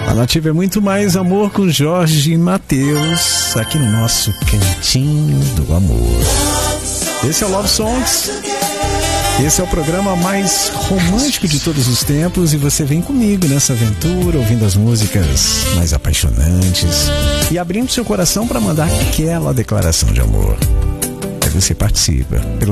A Nativa é muito mais amor com Jorge e Matheus, aqui no nosso Cantinho do Amor. Esse é o Love Songs. Esse é o programa mais romântico de todos os tempos e você vem comigo nessa aventura, ouvindo as músicas mais apaixonantes e abrindo seu coração para mandar aquela declaração de amor. Aí você participa pelo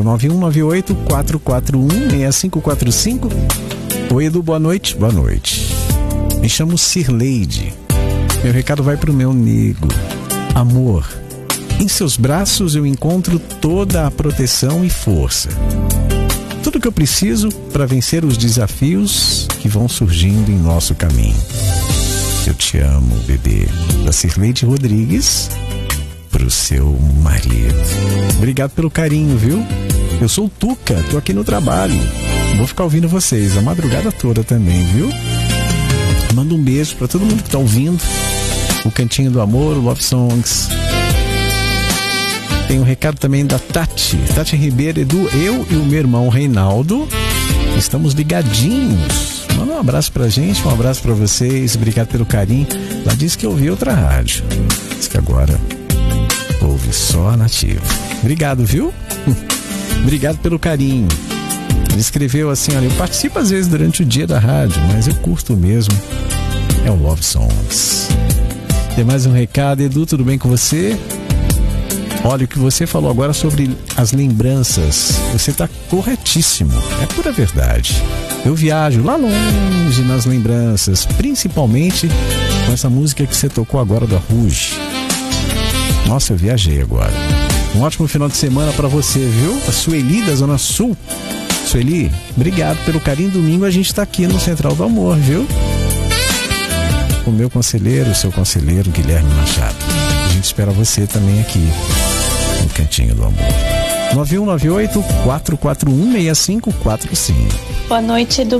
9198-441-6545. Oi, Edu, boa noite. Boa noite. Me chamo Cirleide. Meu recado vai pro meu nego. Amor, em seus braços eu encontro toda a proteção e força. Tudo que eu preciso para vencer os desafios que vão surgindo em nosso caminho. Eu te amo, bebê. Da Cirleide Rodrigues pro seu marido. Obrigado pelo carinho, viu? Eu sou o Tuca, tô aqui no trabalho. Vou ficar ouvindo vocês a madrugada toda também, viu? Manda um beijo para todo mundo que tá ouvindo o Cantinho do Amor, o Love Songs. Tem um recado também da Tati Ribeiro, Edu, eu e o meu irmão Reinaldo estamos ligadinhos. Manda um abraço pra gente, um abraço pra vocês, obrigado pelo carinho. Ela disse que ouviu outra rádio, diz que agora ouve só a Nativa. Obrigado, viu? Obrigado pelo carinho. Ele escreveu assim, olha, eu participo às vezes durante o dia da rádio, mas eu curto mesmo, é o Love Songs. Tem mais um recado, Edu, tudo bem com você? Olha, o que você falou agora sobre as lembranças, você está corretíssimo, é pura verdade. Eu viajo lá longe nas lembranças, principalmente com essa música que você tocou agora da Rouge. Nossa, eu viajei agora. Um ótimo final de semana para você, viu? A Sueli da Zona Sul. Sueli, obrigado pelo carinho. Domingo a gente está aqui no Central do Amor, viu? O meu conselheiro, o seu conselheiro, Guilherme Machado. A gente espera você também aqui no Cantinho do Amor. 9198-441-6545. Boa noite, Edu.